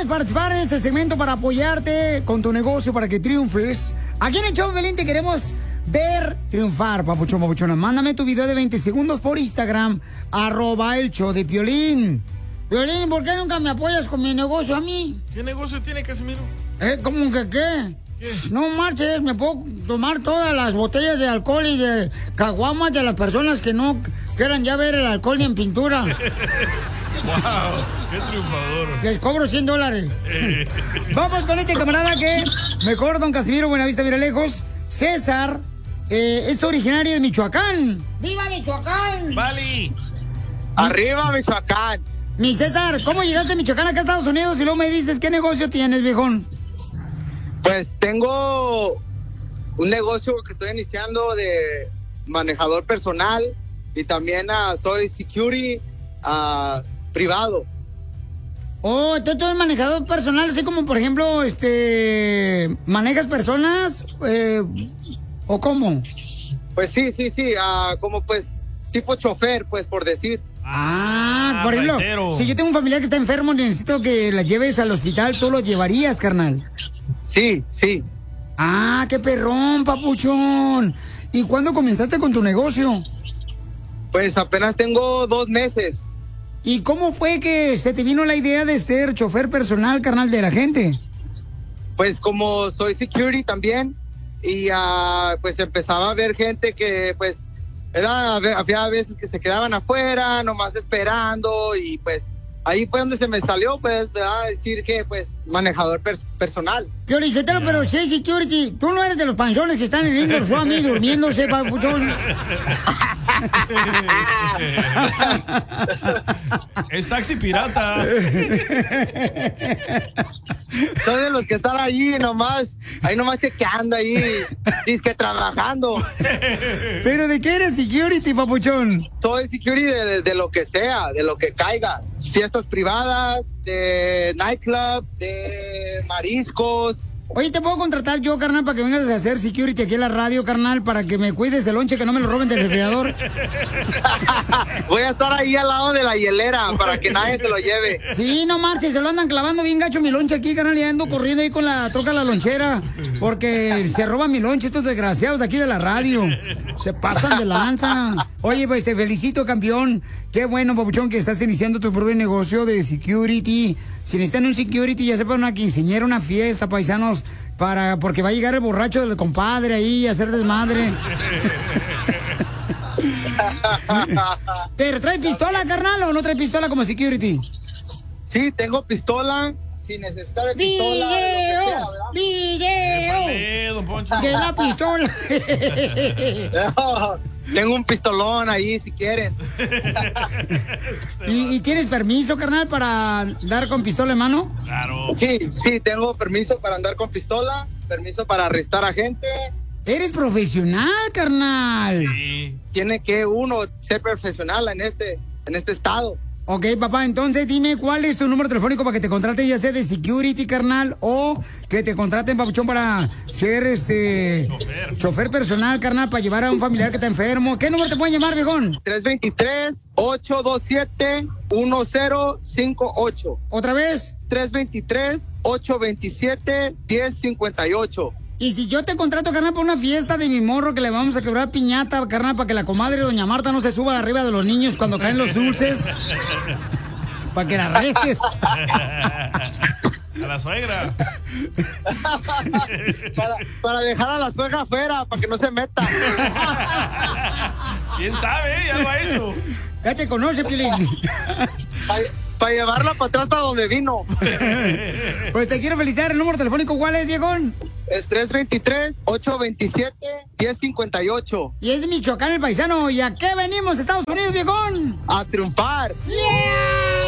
quieres participar en este segmento para apoyarte con tu negocio para que triunfes, aquí en el show de Piolín te queremos ver triunfar, papuchón, papuchona. Mándame tu video de 20 segundos por Instagram, @el show de Piolín. Piolín, ¿por qué nunca me apoyas con mi negocio a mí? ¿Qué negocio tiene, Casimiro? ¿Cómo que qué? ¿Qué? No marches, me puedo tomar todas las botellas de alcohol y de caguamas de las personas que no quieran ya ver el alcohol ni en pintura. ¡Wow! ¡Qué triunfador! Les cobro $100. Vamos con este camarada que, mejor don Casimiro Buenavista Viralejos, César, es originario de Michoacán. ¡Viva Michoacán! ¡Vali! ¡Arriba, Michoacán! Mi César, ¿cómo llegaste a Michoacán acá a Estados Unidos y luego me dices qué negocio tienes, viejón? Pues tengo un negocio que estoy iniciando de manejador personal y también soy security privado. Oh, tú eres manejador personal, así como, por ejemplo, ¿manejas personas? ¿O cómo? Pues sí, como pues tipo chofer, pues por decir. Por ejemplo, raitero. si yo tengo un familiar que está enfermo y necesito que la lleves al hospital, ¿tú lo llevarías, carnal? Sí. ¡Qué perrón, papuchón! ¿Y cuándo comenzaste con tu negocio? Pues apenas tengo 2 meses. ¿Y cómo fue que se te vino la idea de ser chofer personal, carnal, de la gente? Pues como soy security también y pues empezaba a ver gente que pues había veces que se quedaban afuera nomás esperando y pues ahí fue donde se me salió pues, ¿verdad? Decir que pues manejador personal. Piolín Sotelo, pero sí, security, tú no eres de los panzones que están en el Indoor Swami durmiéndose, papuchón. Es taxi pirata. Soy de los que están ahí nomás chequeando ahí, disque trabajando. ¿Pero de qué eres security, papuchón? Soy security de lo que sea, de lo que caiga. Fiestas privadas, de nightclubs, de mariscos. Oye, ¿te puedo contratar yo, carnal, para que vengas a hacer security aquí en la radio, carnal, para que me cuides del lonche, que no me lo roben del refrigerador? Voy a estar ahí al lado de la hielera para que nadie se lo lleve. Sí, no marches, se lo andan clavando bien gacho mi lonche aquí, carnal, y ando corriendo ahí con la troca a la lonchera, porque se roban mi lonche estos desgraciados de aquí de la radio. Se pasan de lanza. Oye, pues te felicito, campeón. Qué bueno, papuchón, que estás iniciando tu propio negocio de security. Si necesitan un security, ya sea para una quinceañera, una fiesta, paisanos, porque va a llegar el borracho del compadre ahí a hacer desmadre. ¿Pero trae pistola, carnal, o no trae pistola como security? Sí, tengo pistola. Si necesita de pistola, ¡Video! Don Poncho. ¡De la pistola! Tengo un pistolón ahí si quieren. ¿Y tienes permiso, carnal, para andar con pistola en mano? Claro. Sí, tengo permiso para andar con pistola, permiso para arrestar a gente. Eres profesional, carnal. Sí. Tiene que uno ser profesional en este estado. Ok, papá, entonces dime cuál es tu número telefónico para que te contraten, ya sea de security, carnal, o que te contraten, papuchón, para ser chofer personal, carnal, para llevar a un familiar que está enfermo. ¿Qué número te pueden llamar, viejón? 323-827-1058. ¿Otra vez? 323-827-1058. Y si yo te contrato, carnal, para una fiesta de mi morro que le vamos a quebrar piñata, carnal, para que la comadre doña Marta no se suba arriba de los niños cuando caen los dulces, para que la arrestes. A la suegra. para dejar a la suegra afuera, para que no se meta. ¿Quién sabe? Ya lo ha hecho. Ya te conoce, Piolín. Para llevarla para atrás para donde vino. Pues te quiero felicitar. ¿El número telefónico cuál es, Diegón? Es 323-827-1058. Y es de Michoacán el paisano. ¿Y a qué venimos, Estados Unidos, viejón? A triunfar. ¡Yeah!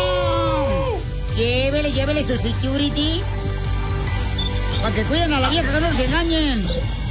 Llévele su security. Para que cuiden a la vieja, que no se engañen.